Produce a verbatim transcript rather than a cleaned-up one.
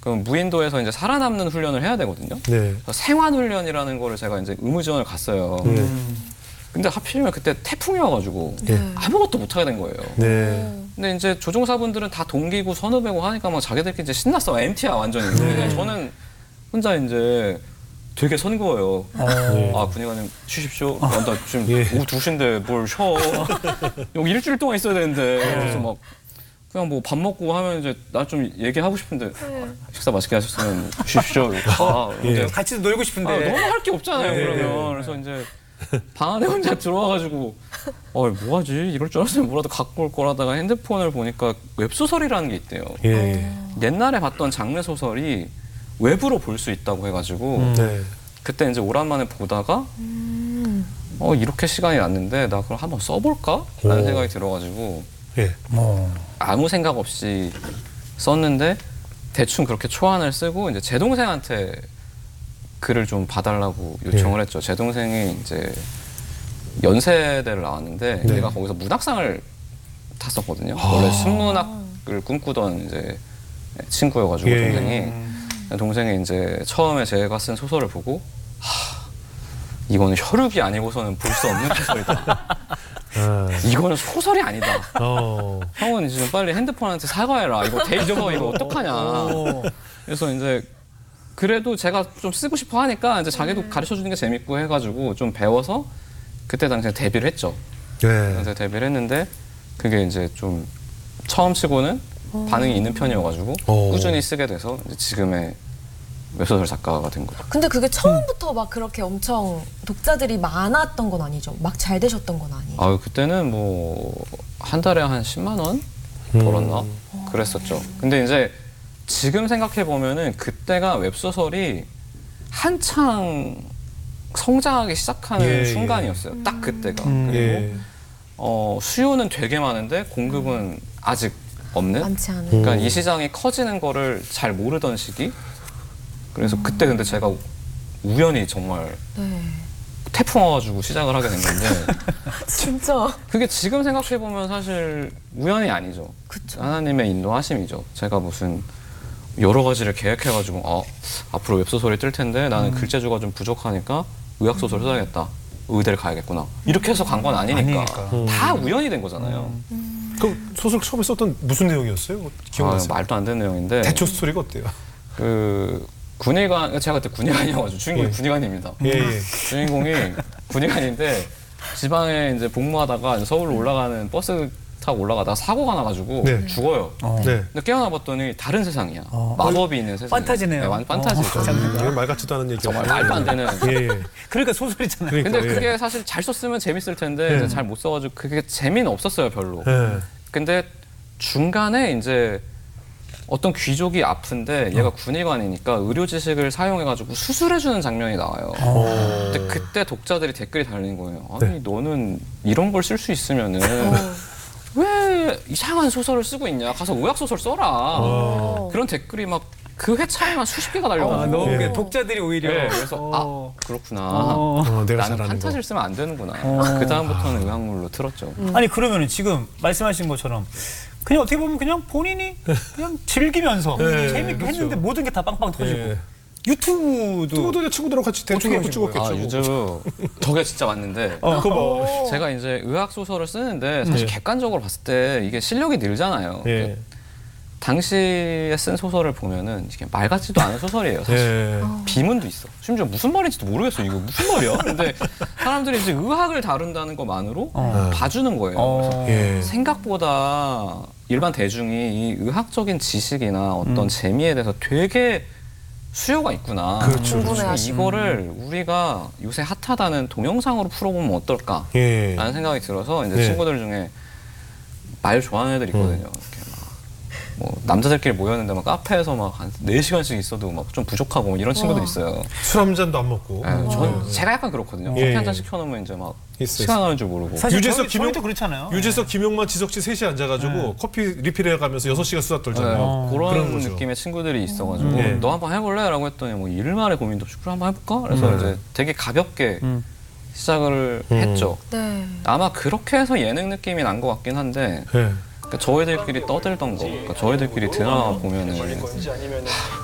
그럼 무인도에서 이제 살아남는 훈련을 해야 되거든요. 네. 생환 훈련이라는 거를 제가 이제 의무 지원을 갔어요. 음. 근데 하필이면 그때 태풍이 와가지고 네. 아무것도 못 하게 된 거예요. 네. 근데 이제 조종사분들은 다 동기고 선후배고 하니까 막 자기들끼리 이제 신났어. 엠티야 완전히. 근데 저는 혼자 이제 되게 선거예요. 네. 아, 군의관님 쉬십시오. 아, 나 지금 예. 오후 두 시인데 뭘 쉬어. 여기 일주일 동안 있어야 되는데. 그래서 막 그냥 뭐 밥 먹고 하면 이제 나 좀 얘기하고 싶은데 식사 맛있게 하셨으면 쉬십시오. 아, 근데 같이 놀고 싶은데. 아, 너무 할 게 없잖아요. 예. 그러면. 그래서 이제 방 안에 혼자 들어와가지고 어, 뭐하지? 이럴 줄 알았으면 뭐라도 갖고 올 거라다가 핸드폰을 보니까 웹소설이라는 게 있대요. 예. 옛날에 봤던 장르 소설이 웹으로 볼 수 있다고 해가지고 음. 네. 그때 이제 오랜만에 보다가 어 이렇게 시간이 났는데 나 그럼 한번 써볼까? 라는 오. 생각이 들어가지고 예. 어. 아무 생각 없이 썼는데 대충 그렇게 초안을 쓰고 이제 제 동생한테 글을 좀 봐달라고 요청을 예. 했죠. 제 동생이 이제 연세대를 나왔는데 네. 얘가 거기서 문학상을 탔었거든요. 원래 순문학을 꿈꾸던 이제 친구여가지고 예. 동생이 동생이 이제 처음에 제가 쓴 소설을 보고 하, 이거는 혈육이 아니고서는 볼 수 없는 소설이다. 아. 이거는 소설이 아니다. 어. 형은 지금 빨리 핸드폰한테 사과해라. 이거 데이터 이거 어떡하냐. 그래서 이제 그래도 제가 좀 쓰고 싶어 하니까 이제 자기도 가르쳐 주는 게 재밌고 해가지고 좀 배워서 그때 당시에 데뷔를 했죠. 네. 그래서 데뷔를 했는데 그게 이제 좀 처음 치고는 반응이 있는 편이어가지고 오. 꾸준히 쓰게 돼서 이제 지금의 웹소설 작가가 된 거죠. 근데 그게 처음부터 막 그렇게 엄청 독자들이 많았던 건 아니죠? 막 잘 되셨던 건 아니에요? 아 그때는 뭐 한 달에 한 십만 원 벌었나 그랬었죠. 근데 이제 지금 생각해 보면은 그때가 웹소설이 한창 성장하기 시작하는 예, 예. 순간이었어요. 딱 그때가. 음. 그리고 예. 어, 수요는 되게 많은데 공급은 아직 없는. 많지 않은. 그러니까 음. 이 시장이 커지는 거를 잘 모르던 시기. 그래서 그때 근데 제가 우연히 정말 네. 태풍 와가지고 시작을 하게 된 건데 진짜. 그게 지금 생각해 보면 사실 우연이 아니죠. 그쵸. 하나님의 인도하심이죠. 제가 무슨 여러 가지를 계획해가지고 아, 앞으로 웹소설이 뜰 텐데 나는 글재주가 좀 부족하니까 의학소설 써야겠다. 의대를 가야겠구나. 이렇게 해서 간 건 아니니까. 아니니까. 다 우연이 된 거잖아요. 그럼 소설 처음에 썼던 무슨 내용이었어요? 아, 기억나세요? 말도 안 되는 내용인데 대충 스토리가 어때요? 그 군의관 제가 그때 군의관이어가지고 주인공이 예. 군의관입니다. 예, 예. 주인공이 군의관인데 지방에 이제 복무하다가 이제 서울로 올라가는 버스 타고 올라가다가 사고가 나가지고 네. 죽어요. 어. 네. 근데 깨어나 봤더니 다른 세상이야. 어. 마법이 있는 세상. 판타지네요. 네, 완 판타지죠. 어. 이게 말 같지도 않은 얘기. 정말 말도 안 되는. 예, 예. 그러니까 소설이잖아요. 그러니까, 근데 예. 그게 사실 잘 썼으면 재밌을 텐데 네. 이제 잘 못 써가지고 그게 재미는 없었어요 별로. 예. 근데 중간에 이제 어떤 귀족이 아픈데 얘가 군의관이니까 의료 지식을 사용해가지고 수술해주는 장면이 나와요. 어. 근데 그때 독자들이 댓글이 달리는 거예요. 아니 네. 너는 이런 걸 쓸 수 있으면은 어. 왜 이상한 소설을 쓰고 있냐? 가서 의학 소설 써라. 어. 그런 댓글이 막 그 회 차이만 수십 개가 달려가지고. 아, 너무 예. 그게 독자들이 오히려. 네, 그래서 어. 아 그렇구나. 어. 어, 내가 나는 잘하는 판타지를 거. 쓰면 안 되는구나. 어. 그 다음부터는 의학물로 틀었죠. 아니 그러면은 지금 말씀하신 것처럼 그냥 어떻게 보면 그냥 본인이 그냥 즐기면서 네, 재밌게 그렇죠. 했는데 모든 게 다 빵빵 터지고 예. 유튜브도 친구도 이제 친구들하고 같이 대충 어떻게 하고 하신 찍었겠죠. 아 유튜브 저게 진짜 맞는데 어. 그거 뭐. 제가 이제 의학 소설을 쓰는데 사실 예. 객관적으로 봤을 때 이게 실력이 늘잖아요. 예. 당시에 쓴 소설을 보면은 이게 말 같지도 않은 소설이에요. 사실. 예. 비문도 있어. 심지어 무슨 말인지도 모르겠어. 이거 무슨 말이야? 근데 사람들이 이제 의학을 다룬다는 것만으로 어. 봐주는 거예요. 어. 예. 생각보다 일반 대중이 이 의학적인 지식이나 어떤 음. 재미에 대해서 되게 수요가 있구나. 그렇죠. 궁금해하시는. 이거를 우리가 요새 핫하다는 동영상으로 풀어보면 어떨까? 예. 라는 생각이 들어서 이제 네. 친구들 중에 말 좋아하는 애들 있거든요. 이렇게 막 뭐 남자들끼리 모였는데 막 카페에서 막 한 네 시간씩 있어도 막 좀 부족하고 뭐 이런 친구들 있어요. 술 한 잔도 안 먹고. 네, 전 제가 약간 그렇거든요. 예. 커피 한 잔 시켜놓으면 이제 막 있어, 시간 가는 줄 모르고. 사실 유재석, 저희, 김용- 저희도 그렇잖아요. 유재석, 김용만, 지석씨 셋이 앉아가지고 네. 커피 리필해 가면서 여섯 시간 수다 네, 떨잖아요. 어, 그런, 그런 거죠. 느낌의 친구들이 있어가지고 음. 네. 너 한번 해볼래? 라고 했더니 뭐 일말의 고민도 없이 그래 한번 해볼까? 그래서 음. 이제 되게 가볍게 음. 시작을 음. 했죠. 네. 아마 그렇게 해서 예능 느낌이 난 것 같긴 한데 예. 그러니까 저희들끼리 떠들던 거, 그러니까 저희들끼리 드라마 보면은